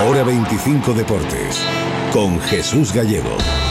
Hora 25 Deportes, con Jesús Gallego.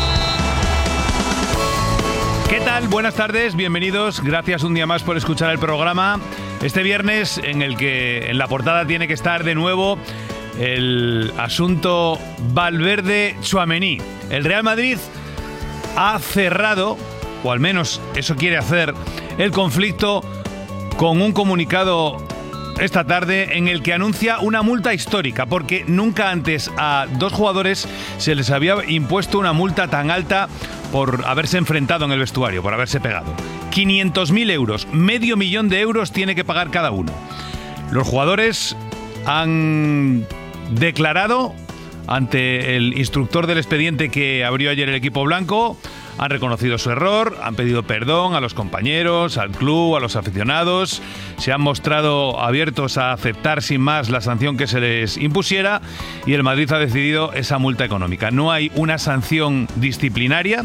¿Qué tal? Buenas tardes, bienvenidos. Gracias un día más por escuchar el programa. Este viernes en el que en la portada tiene que estar de nuevo el asunto Valverde-Tchouaméni. El Real Madrid ha cerrado, o al menos eso quiere hacer, el conflicto con un comunicado esta tarde en el que anuncia una multa histórica, porque nunca antes a dos jugadores se les había impuesto una multa tan alta por haberse enfrentado en el vestuario, por haberse pegado. 500.000 euros, medio millón de euros tiene que pagar cada uno. Los jugadores han declarado ante el instructor del expediente que abrió ayer el equipo blanco, han reconocido su error, han pedido perdón a los compañeros, al club, a los aficionados, se han mostrado abiertos a aceptar sin más la sanción que se les impusiera y el Madrid ha decidido esa multa económica. No hay una sanción disciplinaria.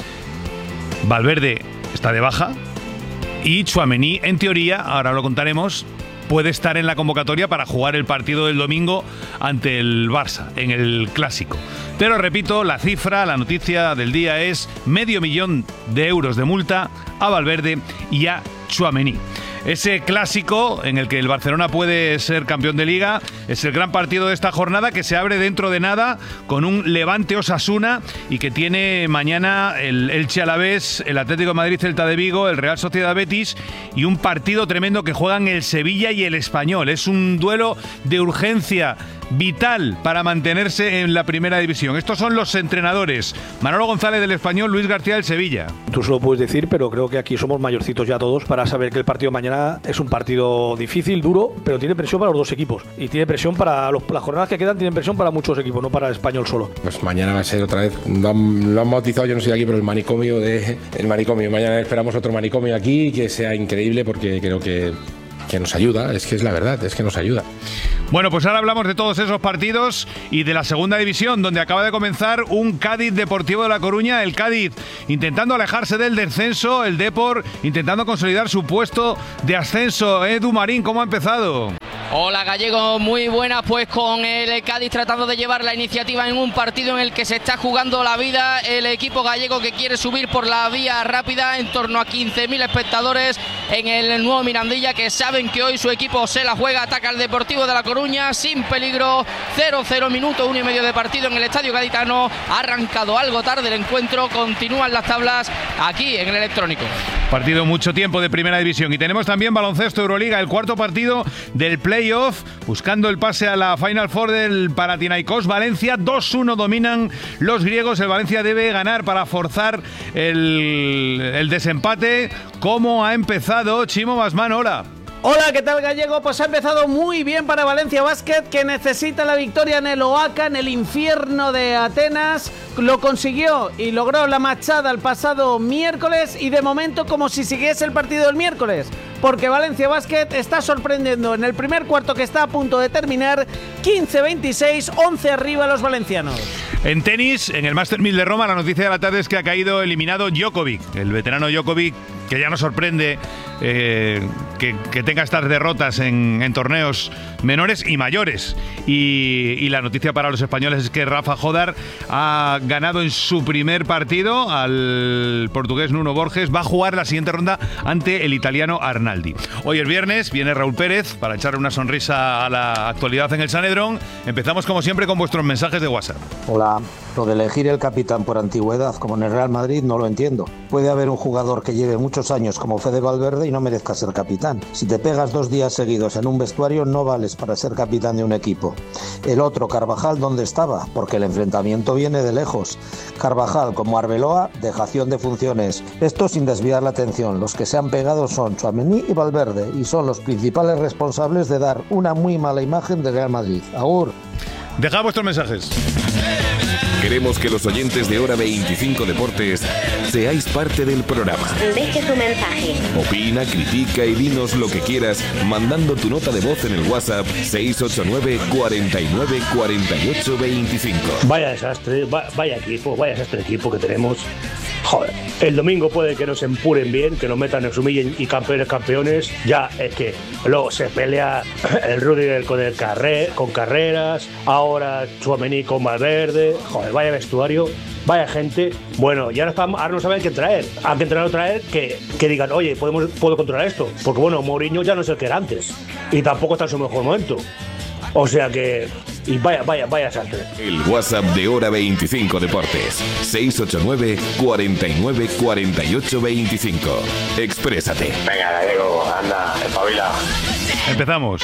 Valverde está de baja y Tchouaméni, en teoría, ahora lo contaremos, puede estar en la convocatoria para jugar el partido del domingo ante el Barça, en el Clásico. Pero repito, la cifra, la noticia del día es medio millón de euros de multa a Valverde y a Tchouaméni. Ese Clásico en el que el Barcelona puede ser campeón de Liga es el gran partido de esta jornada, que se abre dentro de nada con un Levante-Osasuna y que tiene mañana el Elche Alavés, el Atlético de Madrid Celta de Vigo, el Real Sociedad Betis y un partido tremendo que juegan el Sevilla y el Español. Es un duelo de urgencia vital para mantenerse en la primera división. Estos son los entrenadores: Manolo González del Español, Luis García del Sevilla. Tú se lo puedes decir, pero creo que aquí somos mayorcitos ya todos para saber que el partido de mañana es un partido difícil, duro, pero tiene presión para los dos equipos y tiene presión para las jornadas que quedan, tienen presión para muchos equipos, no para el Español solo. Pues mañana va a ser otra vez, lo han bautizado, yo no soy de aquí, pero el manicomio. Mañana esperamos otro manicomio aquí que sea increíble, porque creo que nos ayuda, es que es la verdad, es que nos ayuda. Bueno, pues ahora hablamos de todos esos partidos y de la segunda división, donde acaba de comenzar un Cádiz Deportivo de La Coruña. El Cádiz intentando alejarse del descenso, el Depor intentando consolidar su puesto de ascenso. Edu Marín, ¿cómo ha empezado? Hola Gallego, muy buenas, pues con el Cádiz tratando de llevar la iniciativa en un partido en el que se está jugando la vida el equipo gallego, que quiere subir por la vía rápida. En torno a 15.000 espectadores en el nuevo Mirandilla, que saben que hoy su equipo se la juega. Ataca al Deportivo de La Coruña sin peligro, 0-0, minuto 1,5 de partido en el estadio gaditano. Ha arrancado algo tarde el encuentro, continúan las tablas aquí en el Electrónico. Partido mucho tiempo de primera división. Y tenemos también baloncesto Euroliga, el cuarto partido del playoff, buscando el pase a la Final Four del Panathinaikos Valencia. 2-1 dominan los griegos. El Valencia debe ganar para forzar el desempate. ¿Cómo ha empezado Chimo Basman? Hola. Hola, ¿qué tal Gallego? Pues ha empezado muy bien para Valencia Basket, que necesita la victoria en el Oaca, en el infierno de Atenas. Lo consiguió y logró la machada el pasado miércoles, y de momento como si siguiese el partido del miércoles, porque Valencia Basket está sorprendiendo en el primer cuarto, que está a punto de terminar. 15-26, 11 arriba los valencianos. En tenis, en el Master 1000 de Roma, la noticia de la tarde es que ha caído eliminado Djokovic, el veterano Djokovic, que ya nos sorprende que tenga estas derrotas en torneos menores y mayores. Y la noticia para los españoles es que Rafa Jodar ha ganado en su primer partido al portugués Nuno Borges. Va a jugar la siguiente ronda ante el italiano Arnaldi. Hoy es viernes, viene Raúl Pérez para echarle una sonrisa a la actualidad en el Sanedrón. Empezamos como siempre con vuestros mensajes de WhatsApp. Hola, lo de elegir el capitán por antigüedad, como en el Real Madrid, no lo entiendo. Puede haber un jugador que lleve muchos años como Fede Valverde y no merezca ser capitán. Si te pegas 2 días seguidos en un vestuario, no vales para ser capitán de un equipo. El otro, Carvajal, ¿dónde estaba? Porque el enfrentamiento viene de lejos. Carvajal, como Arbeloa, dejación de funciones. Esto sin desviar la atención. Los que se han pegado son Tchouaméni y Valverde, y son los principales responsables de dar una muy mala imagen de Real Madrid. Agur. Dejad vuestros mensajes. Queremos que los oyentes de Hora 25 Deportes seáis parte del programa. Deje tu mensaje. Opina, critica y dinos lo que quieras mandando tu nota de voz en el WhatsApp 689 49 48 25. Vaya desastre, vaya equipo que tenemos. Joder, el domingo puede que nos empuren bien, que nos metan, nos humillen y campeones. Ya es que luego se pelea el Rudiger con Carreras, ahora Tchouaméni con Valverde. Joder, vaya vestuario, vaya gente. Bueno, y ahora no saben qué traer. ¿A qué entrenador traer? Que digan, oye, puedo controlar esto. Porque bueno, Mourinho ya no es el que era antes. Y tampoco está en su mejor momento. O sea que... Y vaya salte. El WhatsApp de Hora 25 Deportes. 689 49 48 25. Exprésate. Venga, Gallego, anda, espabila. Empezamos.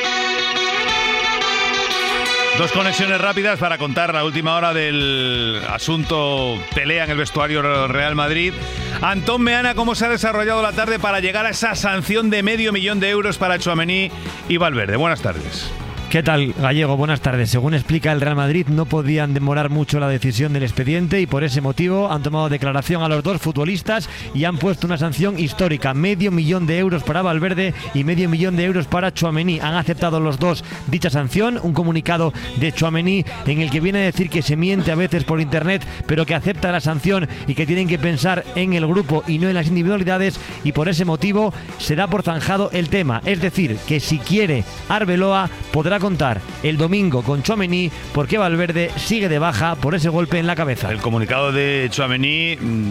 Dos conexiones rápidas para contar la última hora del asunto pelea en el vestuario Real Madrid. Antón Meana, ¿cómo se ha desarrollado la tarde para llegar a esa sanción de $500,000 de euros para Tchouaméni y Valverde? Buenas tardes. ¿Qué tal, Gallego? Buenas tardes. Según explica el Real Madrid, no podían demorar mucho la decisión del expediente y por ese motivo han tomado declaración a los dos futbolistas y han puesto una sanción histórica, $500,000 de euros para Valverde y $500,000 de euros para Tchouaméni. Han aceptado los dos dicha sanción, un comunicado de Tchouaméni en el que viene a decir que se miente a veces por internet, pero que acepta la sanción y que tienen que pensar en el grupo y no en las individualidades, y por ese motivo se da por zanjado el tema. Es decir, que si quiere Arbeloa podrá contar el domingo con Tchouaméni porque Valverde sigue de baja por ese golpe en la cabeza. El comunicado de Tchouaméni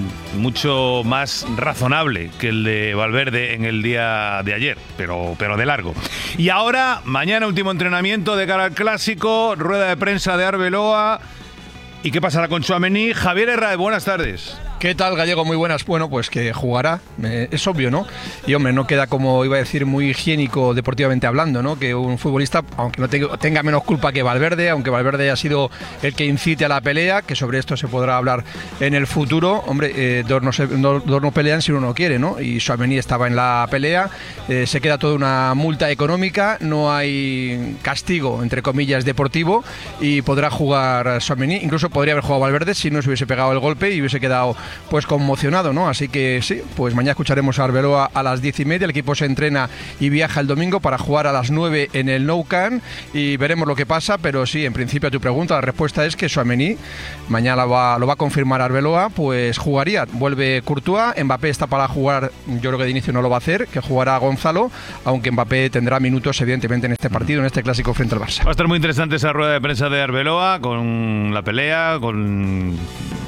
mucho más razonable que el de Valverde en el día de ayer, pero de largo. Y ahora, mañana último entrenamiento de cara al Clásico, rueda de prensa de Arbeloa. ¿Y qué pasará con Tchouaméni? Javier Herrera, buenas tardes. ¿Qué tal, Gallego? Muy buenas. Bueno, pues que jugará, es obvio, ¿no? Y hombre, no queda, como iba a decir, muy higiénico deportivamente hablando, ¿no? Que un futbolista, aunque no tenga menos culpa que Valverde, aunque Valverde haya sido el que incite a la pelea, que sobre esto se podrá hablar en el futuro, hombre, dos no pelean si uno no quiere, ¿no? Y Tchouaméni estaba en la pelea, se queda toda una multa económica, no hay castigo, entre comillas, deportivo, y podrá jugar Tchouaméni, incluso podría haber jugado Valverde si no se hubiese pegado el golpe y hubiese quedado pues conmocionado, ¿no? Así que sí, pues mañana escucharemos a Arbeloa a las 10:30. El equipo se entrena y viaja el domingo para jugar a las 9 en el Nou Camp y veremos lo que pasa, pero sí, en principio a tu pregunta, la respuesta es que Tchouaméni mañana lo va a confirmar Arbeloa, pues jugaría. Vuelve Courtois, Mbappé está para jugar, yo creo que de inicio no lo va a hacer, que jugará Gonzalo, aunque Mbappé tendrá minutos evidentemente en este partido, en este clásico frente al Barça. Va a estar muy interesante esa rueda de prensa de Arbeloa, con la pelea, con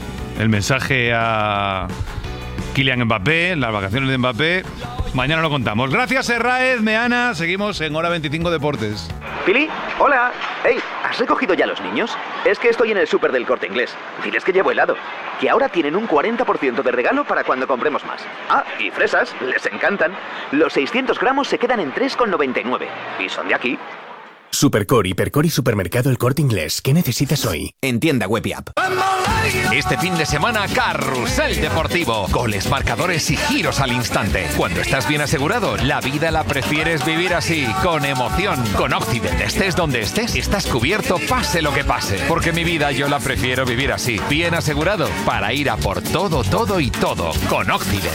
el mensaje a Kylian Mbappé, las vacaciones de Mbappé. Mañana lo contamos. Gracias, Herráez, Meana. Seguimos en Hora 25 Deportes. Pili, hola. Hey, ¿has recogido ya los niños? Es que estoy en el súper del Corte Inglés. Diles que llevo helado. Que ahora tienen un 40% de regalo para cuando compremos más. Ah, y fresas, les encantan. Los 600 gramos se quedan en 3,99. Y son de aquí. Supercor, Hipercor y Supermercado El Corte Inglés. ¿Qué necesitas hoy? En tienda web y app. Este fin de semana, Carrusel Deportivo. Goles, marcadores y giros al instante. Cuando estás bien asegurado, la vida la prefieres vivir así, con emoción. Con Occident, estés donde estés, estás cubierto pase lo que pase. Porque mi vida yo la prefiero vivir así, bien asegurado, para ir a por todo, todo y todo. Con Occident.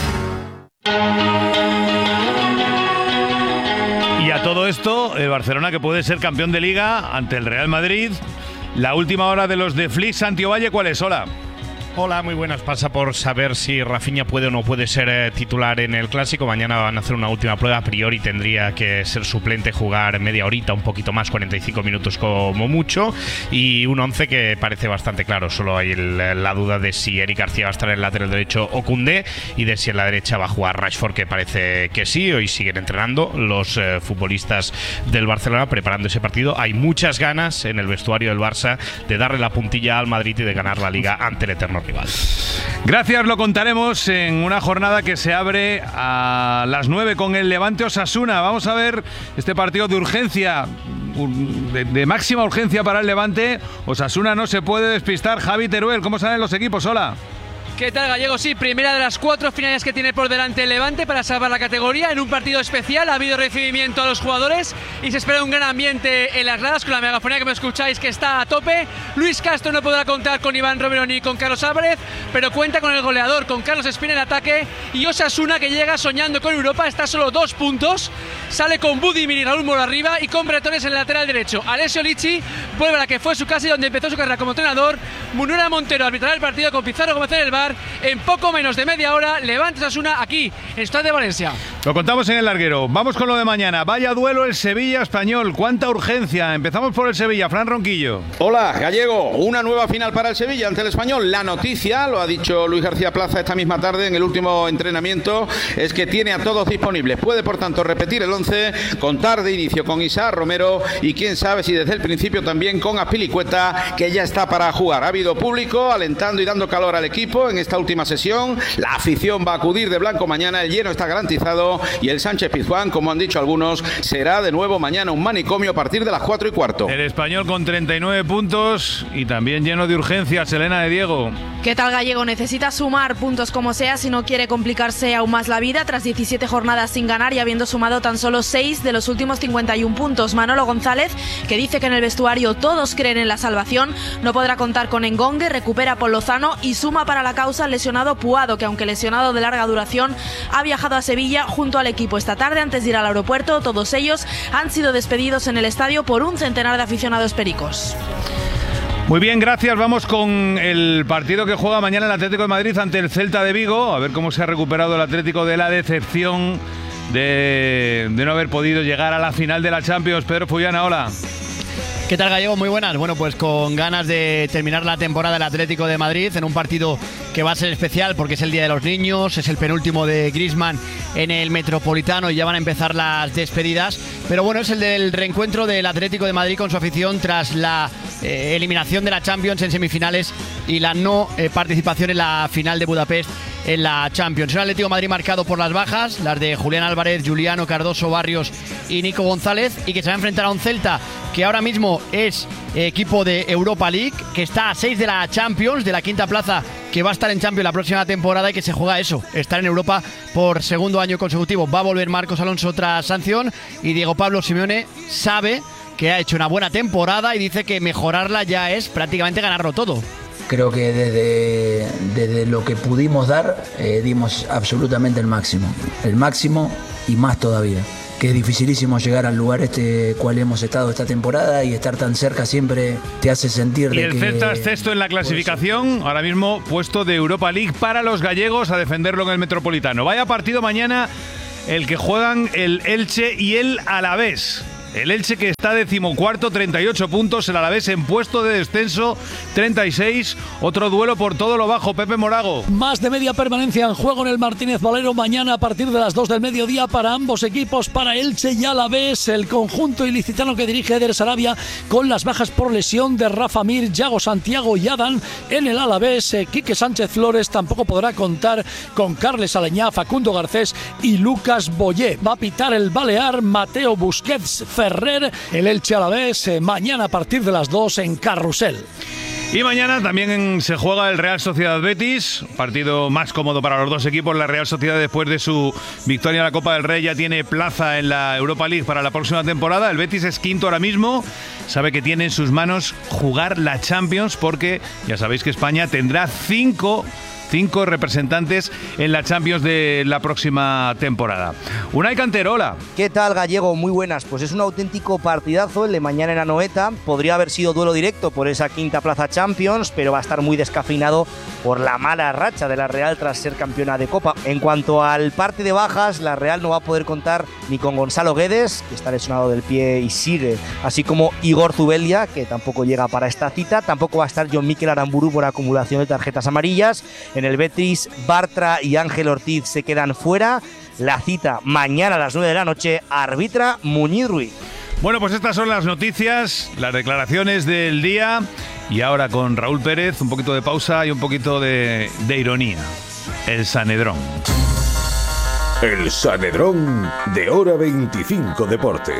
Y a todo esto, el Barcelona, que puede ser campeón de Liga ante el Real Madrid. La última hora de los de Flix, Santi Ovalle, ¿cuál es? Hola. Hola, muy buenas. Pasa por saber si Rafinha puede o no puede ser titular en el Clásico. Mañana van a hacer una última prueba. A priori tendría que ser suplente, jugar media horita, un poquito más, 45 minutos como mucho. Y un 11 que parece bastante claro. Solo hay la duda de si Eric García va a estar en el lateral derecho o Koundé, y de si en la derecha va a jugar Rashford, que parece que sí. Hoy siguen entrenando los futbolistas del Barcelona preparando ese partido. Hay muchas ganas en el vestuario del Barça de darle la puntilla al Madrid y de ganar la Liga ante el eterno rival. Gracias, lo contaremos en una jornada que se abre a las 9 con el Levante Osasuna. Vamos a ver este partido de urgencia, de máxima urgencia para el Levante. Osasuna no se puede despistar. Javi Teruel, ¿cómo salen los equipos? Hola. ¿Qué tal, Gallego? Sí, primera de las 4 finales que tiene por delante el Levante para salvar la categoría. En un partido especial ha habido recibimiento a los jugadores y se espera un gran ambiente en las gradas, con la megafonía que me escucháis que está a tope. Luis Castro no podrá contar con Iván Romero ni con Carlos Álvarez, pero cuenta con el goleador, con Carlos Espina en ataque, y Osasuna, que llega soñando con Europa, está a solo 2 puntos. Sale con Budimir y Raúl Moro arriba y con Bretones en el lateral derecho. Alessio Lichi vuelve a la que fue su casa y donde empezó su carrera como entrenador. Munera Montero arbitrará el partido con Pizarro Gómez en el bar. disputar en poco menos de media hora Levante Osasuna aquí en el Estadio de Valencia. Lo contamos en el larguero. Vamos con lo de mañana. Vaya duelo el Sevilla-Español. ¿Cuánta urgencia? Empezamos por el Sevilla. Fran Ronquillo. Hola, Gallego. Una nueva final para el Sevilla ante el Español. La noticia, lo ha dicho Luis García Plaza esta misma tarde en el último entrenamiento, es que tiene a todos disponibles. Puede, por tanto, repetir el 11, contar de inicio con Isaac Romero y quién sabe si desde el principio también con Azpilicueta, que ya está para jugar. Ha habido público alentando y dando calor al equipo en esta última sesión. La afición va a acudir de blanco mañana. El lleno está garantizado y el Sánchez Pizjuán, como han dicho algunos, será de nuevo mañana un manicomio a partir de las 4:15. El Español con 39 puntos y también lleno de urgencias. Elena de Diego. ¿Qué tal, Gallego? Necesita sumar puntos como sea si no quiere complicarse aún más la vida tras 17 jornadas sin ganar y habiendo sumado tan solo 6 de los últimos 51 puntos. Manolo González, que dice que en el vestuario todos creen en la salvación, no podrá contar con Engongue, recupera a Pol Lozano y suma para la causa al lesionado Puado, que aunque lesionado de larga duración ha viajado a Sevilla junto al equipo esta tarde antes de ir al aeropuerto. Todos ellos han sido despedidos en el estadio por un centenar de aficionados pericos. Muy bien, gracias. Vamos con el partido que juega mañana el Atlético de Madrid ante el Celta de Vigo. A ver cómo se ha recuperado el Atlético de la decepción de no haber podido llegar a la final de la Champions. Pedro Fullana, hola. ¿Qué tal, Gallego? Muy buenas. Bueno, pues con ganas de terminar la temporada del Atlético de Madrid en un partido que va a ser especial porque es el Día de los Niños, es el penúltimo de Griezmann en el Metropolitano y ya van a empezar las despedidas. Pero bueno, es el del reencuentro del Atlético de Madrid con su afición tras la eliminación de la Champions en semifinales y la no participación en la final de Budapest en la Champions. Un Atlético de Madrid marcado por las bajas, las de Julián Álvarez, Juliano, Cardoso, Barrios y Nico González, y que se va a enfrentar a un Celta que ahora mismo es equipo de Europa League, que está a 6 de la Champions, de la quinta plaza, que va a estar en Champions la próxima temporada y que se juega eso, estar en Europa por segundo año consecutivo. Va a volver Marcos Alonso tras sanción y Diego Pablo Simeone sabe que ha hecho una buena temporada y dice que mejorarla ya es prácticamente ganarlo todo. Creo que desde lo que pudimos dar dimos absolutamente el máximo y más todavía. Que es dificilísimo llegar al lugar cual hemos estado esta temporada y estar tan cerca siempre te hace sentir de que... Y el Celta es sexto en la clasificación, ahora mismo puesto de Europa League para los gallegos a defenderlo en el Metropolitano. Vaya partido mañana el que juegan el Elche y el Alavés. El Elche que está 14º, 38 puntos. El Alavés en puesto de descenso, 36. Otro duelo por todo lo bajo. Pepe Morago. Más de media permanencia en juego en el Martínez Valero mañana a partir de las 2 del mediodía para ambos equipos, para Elche y Alavés. El conjunto ilicitano que dirige Eder Sarabia con las bajas por lesión de Rafa Mir, Yago Santiago y Adán. En el Alavés, Quique Sánchez Flores tampoco podrá contar con Carles Aleñá, Facundo Garcés y Lucas Boyé. Va a pitar el Balear Mateo Busquets Ferrer. El Elche Alavés mañana a partir de las 2 en Carrusel. Y mañana también se juega el Real Sociedad Betis, partido más cómodo para los dos equipos. La Real Sociedad, después de su victoria en la Copa del Rey, ya tiene plaza en la Europa League para la próxima temporada. El Betis es quinto ahora mismo, sabe que tiene en sus manos jugar la Champions porque ya sabéis que España tendrá cinco representantes en la Champions de la próxima temporada. Unai Cantero, hola. ¿Qué tal, Gallego? Muy buenas. Pues es un auténtico partidazo el de mañana en Anoeta. Podría haber sido duelo directo por esa quinta plaza Champions, pero va a estar muy descafeinado por la mala racha de la Real tras ser campeona de Copa. En cuanto al parte de bajas, la Real no va a poder contar ni con Gonzalo Guedes, que está lesionado del pie y sigue, así como Igor Zubeldia, que tampoco llega para esta cita. Tampoco va a estar John Mikel Aramburu por acumulación de tarjetas amarillas. En el Betis, Bartra y Ángel Ortiz se quedan fuera. La cita mañana a las 9 de la noche, arbitra Muñiz Ruiz. Bueno, pues estas son las noticias, las declaraciones del día. Y ahora con Raúl Pérez, un poquito de pausa y un poquito de ironía. El Sanedrón. El Sanedrón de Hora 25 Deportes.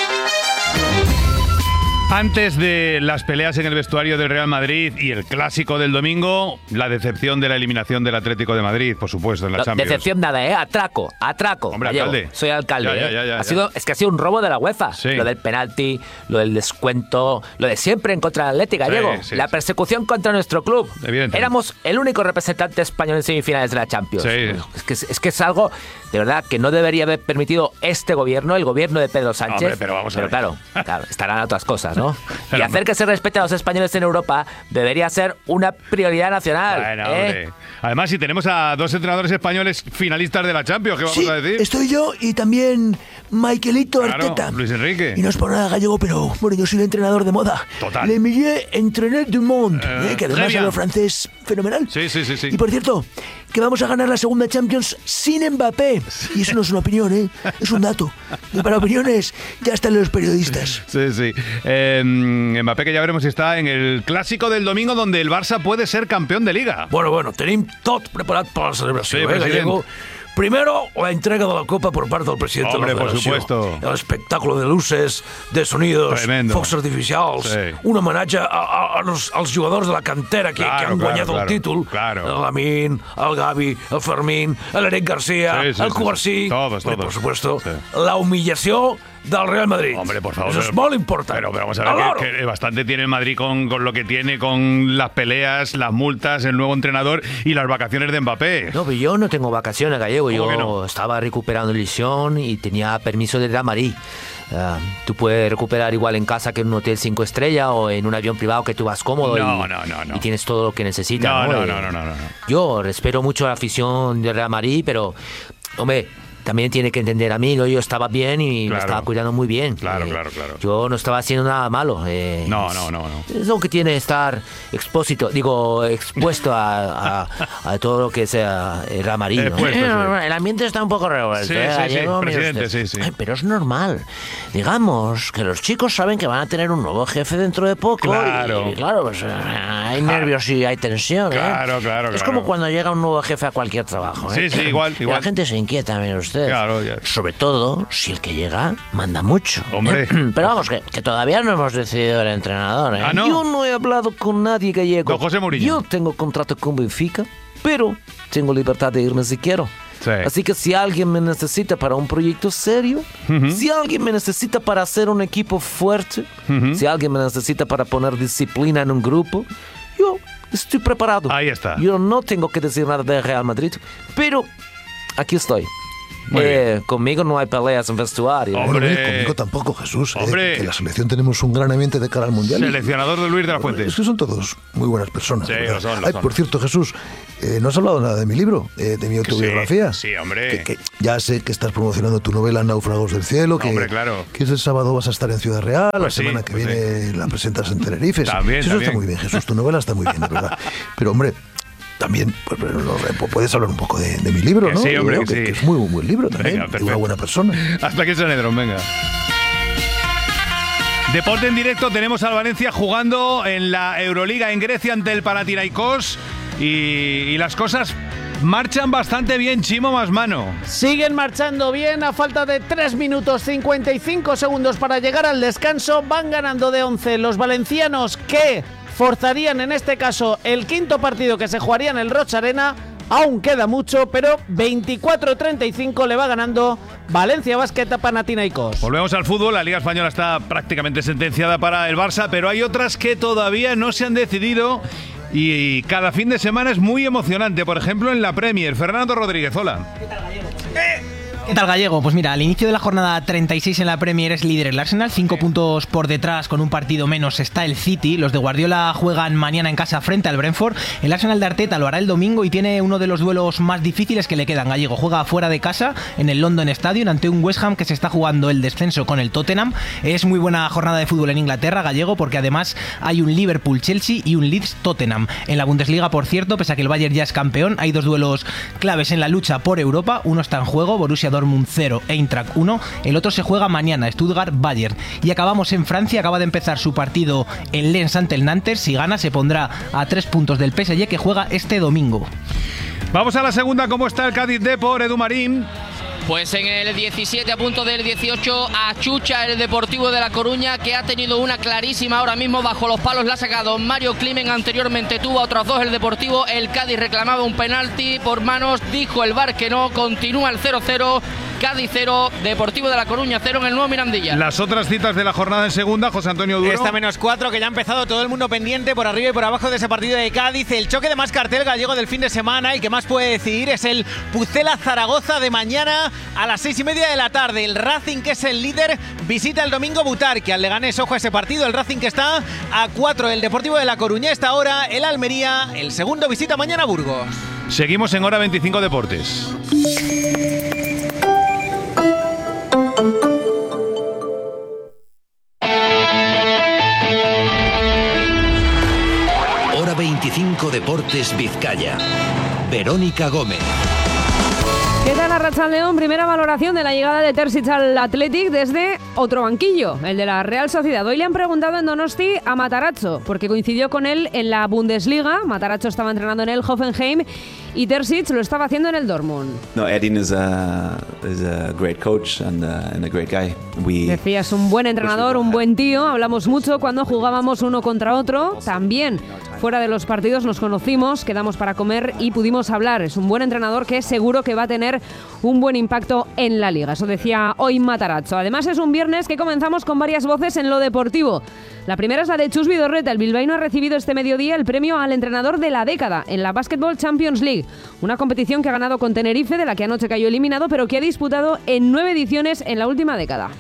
Antes de las peleas en el vestuario del Real Madrid y el clásico del domingo, la decepción de la eliminación del Atlético de Madrid, por supuesto, en la Champions. Decepción nada, Atraco. Hombre, alcalde. Soy alcalde. Ya. Es que ha sido un robo de la UEFA. Sí. Lo del penalti, lo del descuento, lo de siempre en contra del Atlético Gallego. Sí. La persecución contra nuestro club. Éramos el único representante español en semifinales de la Champions. Sí. Es que es algo, de verdad, que no debería haber permitido este gobierno, el gobierno de Pedro Sánchez. Hombre, pero vamos a ver. Claro, estarán otras cosas, ¿no? Y hacer que se respete a los españoles en Europa debería ser una prioridad nacional. Bueno, hombre. Además, si tenemos a 2 entrenadores españoles finalistas de la Champions, ¿qué vamos a decir? Estoy yo y también Miquelito Arteta. Luis Enrique. Y no es por nada, Gallego, pero bueno, yo soy el entrenador de moda. Total. Le milieu entraîneur du monde, que además habla francés fenomenal. Sí. Y por cierto, que vamos a ganar la segunda Champions sin Mbappé. Y eso no es una opinión, es un dato. Y para opiniones ya están los periodistas. Sí. Mbappé, que ya veremos si está en el clásico del domingo, donde el Barça puede ser campeón de Liga. Bueno, tenim tot preparat per la celebració, Gallego. Primero, la entrega de la copa por parte del presidente Hombre, de la Federació. por supuesto. El espectáculo de luces, de sonidos, Tremendo. focs artificials, un homenatge als jugadors de la cantera que han guanyat el títol. El Lamine, el Gavi, el Fermín, l'Eric García, el Cubarsí. Todos. Por supuesto, la humillació del Real Madrid. Hombre, por favor. Eso es muy importante. Pero vamos a ver que bastante tiene el Madrid con lo que tiene, con las peleas, las multas, el nuevo entrenador y las vacaciones de Mbappé. No, pero yo no tengo vacaciones, Gallego. Yo no? estaba recuperando lesión y tenía permiso de Real Madrid. Tú puedes recuperar igual en casa que en un hotel 5 estrellas o en un avión privado que tú vas cómodo y tienes todo lo que necesitas. No. Yo respeto mucho la afición de Real Madrid, pero, hombre, también tiene que entender a mí, ¿no? Yo estaba bien y me estaba cuidando muy bien. Claro. Yo no estaba haciendo nada malo. No. Es lo que tiene estar expuesto a todo lo que sea Real Madrid, ¿no? El ambiente está un poco revuelto. Gallego, presidente, sí. Ay, pero es normal. Digamos que los chicos saben que van a tener un nuevo jefe dentro de poco. Claro. Y claro, pues hay nervios y hay tensión. Claro. Es como cuando llega un nuevo jefe a cualquier trabajo. Sí, igual. Y la gente se inquieta, mire usted. Claro, ya. Sobre todo si el que llega manda mucho. Hombre. Pero vamos, que todavía no hemos decidido el entrenador. ¿No? Yo no he hablado con nadie, Gallego. Don José Mourinho. Yo tengo contrato con Benfica, pero tengo libertad de irme si quiero. Sí. Así que si alguien me necesita para un proyecto serio, si alguien me necesita para hacer un equipo fuerte, si alguien me necesita para poner disciplina en un grupo, yo estoy preparado. Ahí está. Yo no tengo que decir nada de Real Madrid, pero aquí estoy. Conmigo no hay peleas en vestuario. Hombre. Conmigo tampoco, Jesús. Hombre. Que en la selección tenemos un gran ambiente de cara al Mundial. Seleccionador de Luis de la Fuente. Es que son todos muy buenas personas. Sí, lo son. Por cierto, Jesús, no has hablado nada de mi libro, de mi autobiografía. Sí, hombre. Que ya sé que estás promocionando tu novela Náufragos del Cielo. Hombre, claro. Que ese sábado vas a estar en Ciudad Real, Pues la sí, semana que pues viene la presentas en Tenerife. También. Eso está muy bien, Jesús. Tu novela está muy bien, de verdad. Pero, hombre, también puedes hablar un poco de mi libro, ¿no? Sí, hombre, que es muy buen libro también. Venga, y una buena persona. Hasta aquí Sanedrón, venga. Deporte en directo, tenemos al Valencia jugando en la Euroliga en Grecia ante el Panathinaikos y las cosas marchan bastante bien, Chimo Masmano. Siguen marchando bien a falta de 3 minutos 55 segundos para llegar al descanso. Van ganando de 11 los valencianos, que forzarían en este caso el quinto partido que se jugaría en el Roig Arena. Aún queda mucho, pero 24-35 le va ganando Valencia Basket a Panathinaikos. Volvemos al fútbol. La Liga Española está prácticamente sentenciada para el Barça, pero hay otras que todavía no se han decidido y cada fin de semana es muy emocionante. Por ejemplo, en la Premier. Fernando Rodríguez, hola. ¿Qué tal, Gallego? ¿Qué tal, Gallego? Pues mira, al inicio de la jornada 36 en la Premier es líder el Arsenal, 5 puntos por detrás, con un partido menos está el City. Los de Guardiola juegan mañana en casa frente al Brentford. El Arsenal de Arteta lo hará el domingo y tiene uno de los duelos más difíciles que le quedan, Gallego. Juega fuera de casa en el London Stadium ante un West Ham que se está jugando el descenso con el Tottenham. Es muy buena jornada de fútbol en Inglaterra, Gallego, porque además hay un Liverpool-Chelsea y un Leeds-Tottenham. En la Bundesliga, por cierto, pese a que el Bayern ya es campeón, hay dos duelos claves en la lucha por Europa. Uno está en juego, Borussia Dortmund 0, Eintracht 1. El otro se juega mañana, Stuttgart-Bayern. Y acabamos en Francia, acaba de empezar su partido en Lens ante el Nantes. Si gana, se pondrá a 3 puntos del PSG, que juega este domingo. Vamos a la segunda. ¿Cómo está el Cádiz Depor, Edu Marín? Pues en el 17 a punto del 18 achucha el Deportivo de La Coruña, que ha tenido una clarísima ahora mismo bajo los palos, la ha sacado Mario Climen, anteriormente tuvo a otros dos el Deportivo. El Cádiz reclamaba un penalti por manos, dijo el VAR que no, continúa el 0-0 Cádiz 0, Deportivo de La Coruña 0 en el nuevo Mirandilla. Las otras citas de la jornada en segunda, José Antonio Duro. Esta -4 que ya ha empezado todo el mundo pendiente por arriba y por abajo de ese partido de Cádiz. El choque de más cartel gallego del fin de semana, el que más puede decidir es el Pucela-Zaragoza de mañana a las 6:30 de la tarde. El Racing, que es el líder, visita el domingo Butarque al Leganés. Ojo a ese partido, el Racing que está a 4 del Deportivo de La Coruña. Esta hora el Almería, el segundo visita mañana a Burgos. Seguimos en Hora 25 Deportes. Hora 25 Deportes Vizcaya. Verónica Gómez. ¿Qué tal, Arratsaldeon? Primera valoración de la llegada de Terzic al Athletic desde otro banquillo, el de la Real Sociedad. Hoy le han preguntado en Donosti a Matarazzo, porque coincidió con él en la Bundesliga. Matarazzo estaba entrenando en el Hoffenheim y Terzic lo estaba haciendo en el Dortmund. No, Edin is a great coach and a great guy. Decía, es un buen entrenador, un buen tío. Hablamos mucho cuando jugábamos uno contra otro. También fuera de los partidos nos conocimos, quedamos para comer y pudimos hablar. Es un buen entrenador que seguro que va a tener un buen impacto en la Liga. Eso decía hoy Matarazzo. Además, es un viernes que comenzamos con varias voces en lo deportivo. La primera es la de Chus Vidorreta. El bilbaíno ha recibido este mediodía el premio al entrenador de la década en la Basketball Champions League, una competición que ha ganado con Tenerife, de la que anoche cayó eliminado, pero que ha disputado en 9 ediciones en la última década.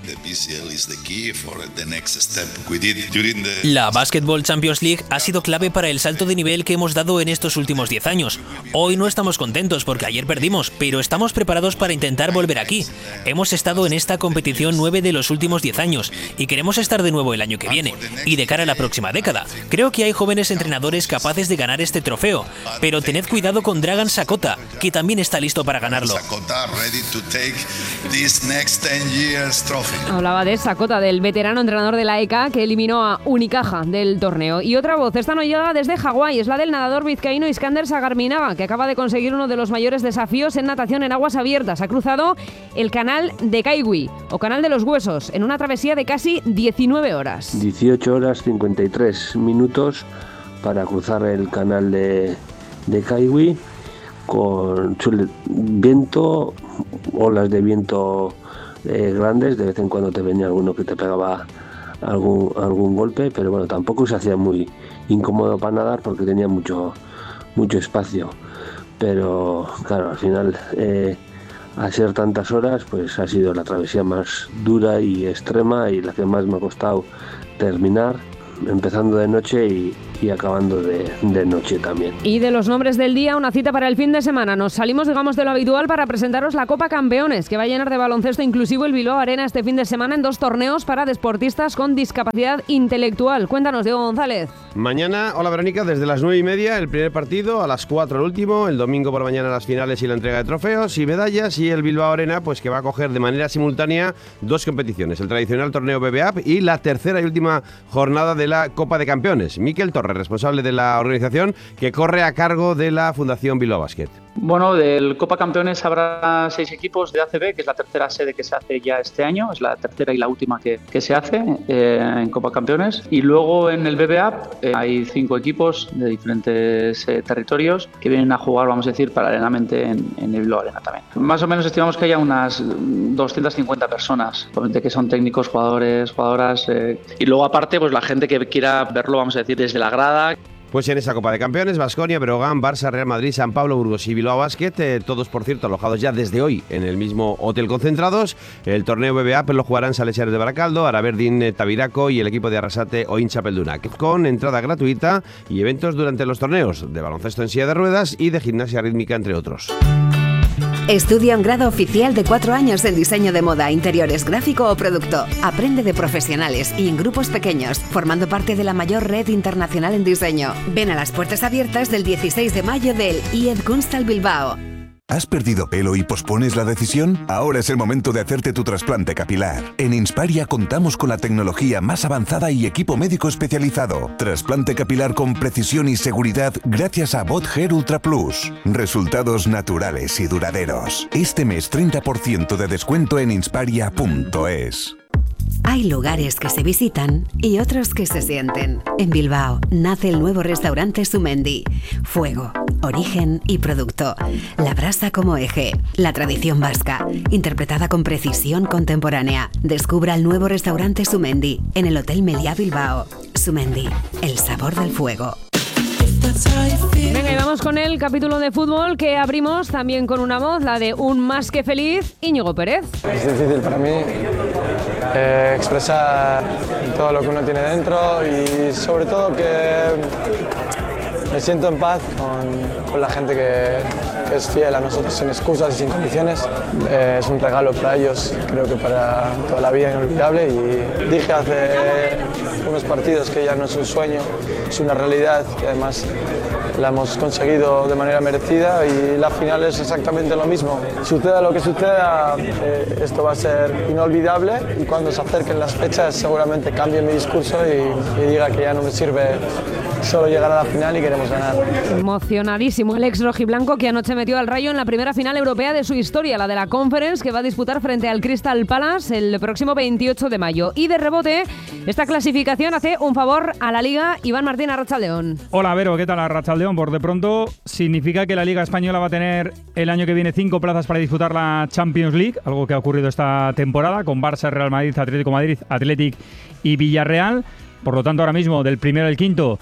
La Basketball Champions League ha sido clave para el salto de nivel que hemos dado en estos últimos 10 años. Hoy no estamos contentos porque ayer perdimos, pero estamos preparados para intentar volver aquí. Hemos estado en esta competición 9 de los últimos 10 años y queremos estar de nuevo el año que viene y de cara a la próxima década. Creo que hay jóvenes entrenadores capaces de ganar este trofeo, pero tened cuidado con Dragan Sakota, que también está listo para ganarlo. Hablaba de Sakota, del veterano entrenador de la ECA que eliminó a Unicaja del torneo. Y otra voz, esta no llega desde Hawái, es la del nadador vizcaíno Iskander Sagarminaga, que acaba de conseguir uno de los mayores desafíos en natación en aguas abiertas. Ha cruzado el canal de Kaiwi, o canal de los huesos, en una travesía de casi 19 horas. 18 horas 53 minutos para cruzar el canal de Kaiwi con viento, olas de viento grandes. De vez en cuando te venía alguno que te pegaba algún golpe, pero bueno, tampoco se hacía muy incómodo para nadar porque tenía mucho espacio. Pero claro, al final, al ser tantas horas, pues ha sido la travesía más dura y extrema y la que más me ha costado terminar, empezando de noche y acabando de noche también. Y de los nombres del día, una cita para el fin de semana. Nos salimos, digamos, de lo habitual para presentaros la Copa Campeones, que va a llenar de baloncesto inclusivo el Bilbao Arena este fin de semana en 2 torneos para deportistas con discapacidad intelectual. Cuéntanos, Diego González. Mañana, hola Verónica, desde las 9:30 el primer partido, a las 4 el último, el domingo por mañana las finales y la entrega de trofeos y medallas, y el Bilbao Arena, pues que va a coger de manera simultánea 2 competiciones, el tradicional torneo BBAP y la tercera y última jornada de la Copa de Campeones. Miquel Torres, responsable de la organización, que corre a cargo de la Fundación Bilbao Basket. Bueno, del Copa Campeones habrá 6 equipos de ACB, que es la tercera sede que se hace ya este año, es la tercera y la última que se hace en Copa Campeones. Y luego en el BBAP hay 5 equipos de diferentes territorios que vienen a jugar, vamos a decir, paralelamente en el Bilbao Arena también. Más o menos estimamos que haya unas 250 personas, que son técnicos, jugadores, jugadoras, y luego aparte pues la gente que quiera verlo, vamos a decir, desde la grada. Pues en esa Copa de Campeones, Baskonia, Breogán, Barça, Real Madrid, San Pablo, Burgos y Bilbao Basket, todos por cierto alojados ya desde hoy en el mismo hotel concentrados. El torneo BBA lo jugarán Salesianos de Baracaldo, Araverdin, Tabiraco y el equipo de Arrasate o Chapelduna, con entrada gratuita y eventos durante los torneos de baloncesto en silla de ruedas y de gimnasia rítmica, entre otros. Estudia un grado oficial de 4 años en diseño de moda, interiores, gráfico o producto. Aprende de profesionales y en grupos pequeños, formando parte de la mayor red internacional en diseño. Ven a las puertas abiertas del 16 de mayo del IED Kunsthal Bilbao. ¿Has perdido pelo y pospones la decisión? Ahora es el momento de hacerte tu trasplante capilar. En Insparia contamos con la tecnología más avanzada y equipo médico especializado. Trasplante capilar con precisión y seguridad gracias a Bot Hair Ultra Plus. Resultados naturales y duraderos. Este mes 30% de descuento en insparia.es. Hay lugares que se visitan y otros que se sienten. En Bilbao nace el nuevo restaurante Sumendi. Fuego, origen y producto. La brasa como eje. La tradición vasca, interpretada con precisión contemporánea. Descubra el nuevo restaurante Sumendi en el Hotel Meliá Bilbao. Sumendi, el sabor del fuego. Venga, y vamos con el capítulo de fútbol que abrimos también con una voz, la de un más que feliz Íñigo Pérez. Es difícil para mí expresar todo lo que uno tiene dentro y sobre todo que me siento en paz con la gente que es fiel a nosotros sin excusas y sin condiciones. Es un regalo para ellos, creo que para toda la vida inolvidable, y dije hace unos partidos que ya no es un sueño, es una realidad que además la hemos conseguido de manera merecida y la final es exactamente lo mismo. Suceda lo que suceda, esto va a ser inolvidable y cuando se acerquen las fechas seguramente cambie mi discurso y diga que ya no me sirve solo llegar a la final y queremos ganar. Emocionadísimo el ex rojiblanco que anoche metió al Rayo en la primera final europea de su historia, la de la Conference, que va a disputar frente al Crystal Palace el próximo 28 de mayo. Y de rebote, esta clasificación hace un favor a la Liga. Iván Martín, Arratsaldeón. Hola, Vero, ¿qué tal, Arratsaldeón? Por de pronto significa que la Liga Española va a tener el año que viene 5 plazas para disputar la Champions League, algo que ha ocurrido esta temporada con Barça, Real Madrid, Atlético Madrid, Athletic y Villarreal. Por lo tanto, ahora mismo del primero al quinto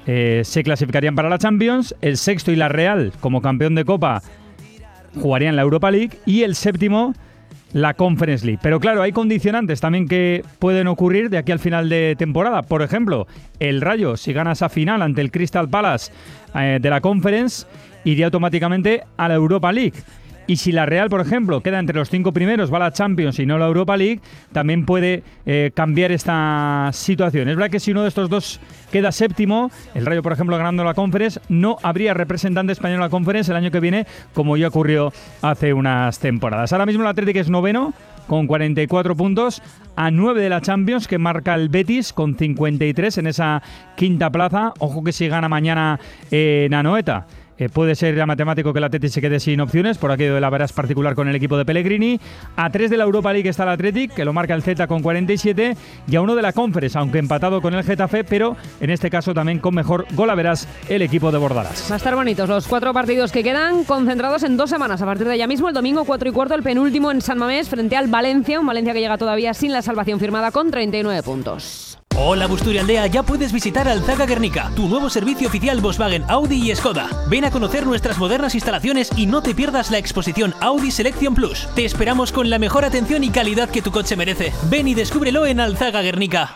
se clasificarían para la Champions, el sexto y la Real como campeón de Copa jugarían la Europa League y el séptimo la Conference League. Pero claro, hay condicionantes también que pueden ocurrir de aquí al final de temporada. Por ejemplo, el Rayo, si gana esa final ante el Crystal Palace de la Conference, iría automáticamente a la Europa League. Y si la Real, por ejemplo, queda entre los 5 primeros, va a la Champions y no la Europa League, también puede cambiar esta situación. Es verdad que si uno de estos dos queda séptimo, el Rayo, por ejemplo, ganando la Conference, no habría representante español en la Conference el año que viene, como ya ocurrió hace unas temporadas. Ahora mismo el Athletic es noveno, con 44 puntos, a 9 de la Champions, que marca el Betis con 53 en esa quinta plaza. Ojo que si gana mañana en Anoeta, puede ser ya matemático que el Athletic se quede sin opciones por aquello de la veras particular con el equipo de Pellegrini. A 3 de la Europa League está el Athletic, que lo marca el Celta con 47, y a 1 de la Conference, aunque empatado con el Getafe, pero en este caso también con mejor golaveras el equipo de Bordalás. Va a estar bonitos los 4 partidos que quedan, concentrados en 2 semanas. A partir de ya mismo, el domingo 4:15, el penúltimo en San Mamés frente al Valencia, un Valencia que llega todavía sin la salvación firmada con 39 puntos. Hola Busturialdea, ya puedes visitar Alzaga Guernica, tu nuevo servicio oficial Volkswagen, Audi y Skoda. Ven a conocer nuestras modernas instalaciones y no te pierdas la exposición Audi Selection Plus. Te esperamos con la mejor atención y calidad que tu coche merece. Ven y descúbrelo en Alzaga Guernica.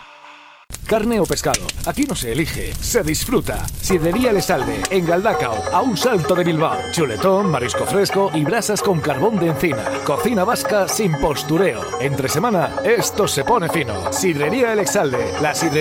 Carne o pescado, aquí no se elige, se disfruta. Sidrería Lesalde, en Galdacao, a un salto de Bilbao. Chuletón, marisco fresco y brasas con carbón de encina. Cocina vasca sin postureo. Entre semana, esto se pone fino. Sidrería El Exalde, la sidrería